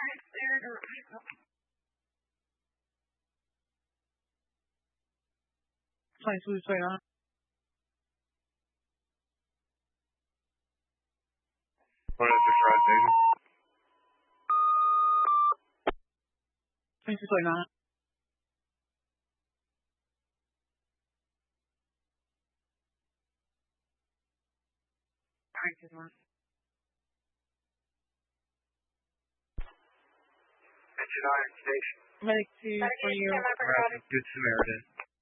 22, 29. What is this right, baby? 22, 29. Engine Iron Station. Medic 2 for you. Good Samaritan.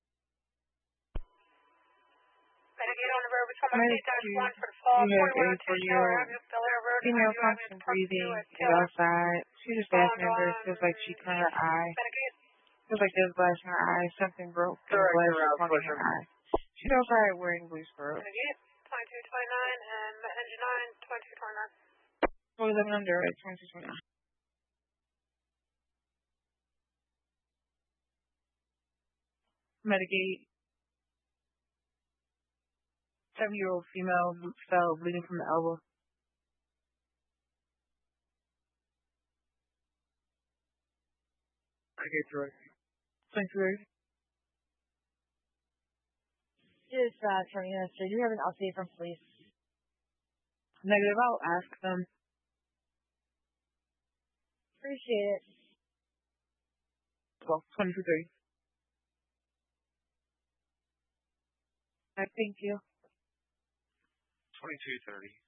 Medic 2, you have a for your female constant breathing is outside. She's a staff member. It feels like she cut her eye. Feels like there's glass in her eye. Something broke and glass was in her eye. She's outside wearing blue scrubs. 2229 and Engine 9, 2229. 411 under at 2229. Medicaid. 7-year-old female fell bleeding from the elbow. Okay, correct. 23. Yes, Attorney Minister, do you have an update from police? Negative, I'll ask them. Appreciate it. Well, 23. Thank you. 2230.